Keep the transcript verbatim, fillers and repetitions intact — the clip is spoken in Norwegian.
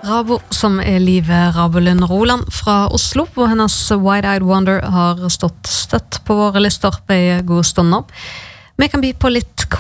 Rabo, som er Live Rabelund Roland fra Oslo, og hennes Wide-Eyed Wonder har stått støtt på våre lister på en god stund nå. Vi kan by på litt